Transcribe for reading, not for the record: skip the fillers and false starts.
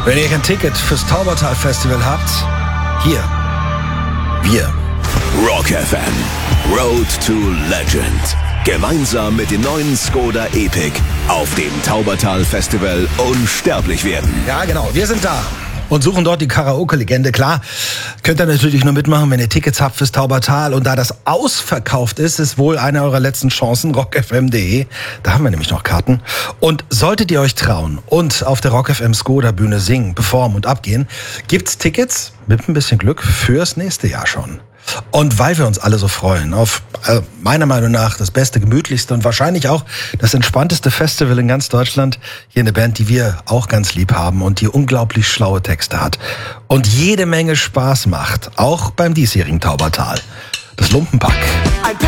Wenn ihr ein Ticket fürs Taubertal Festival habt, hier, wir. Rock FM, Road to Legend. Gemeinsam mit dem neuen Skoda Epic auf dem Taubertal Festival unsterblich werden. Ja, genau, wir sind da und suchen dort die Karaoke-Legende. Klar, könnt ihr natürlich nur mitmachen, wenn ihr Tickets habt fürs Taubertal. Und da das ausverkauft ist wohl eine eurer letzten Chancen, rockfm.de. Da haben wir nämlich noch Karten. Und solltet ihr euch trauen und auf der Rock FM Skoda Bühne singen, performen und abgehen, gibt's Tickets mit ein bisschen Glück fürs nächste Jahr schon. Und weil wir uns alle so freuen auf meiner Meinung nach das beste, gemütlichste und wahrscheinlich auch das entspannteste Festival in ganz Deutschland, hier eine Band, die wir auch ganz lieb haben und die unglaublich schlaue Texte hat und jede Menge Spaß macht, auch beim diesjährigen Taubertal. Das Lumpenpack.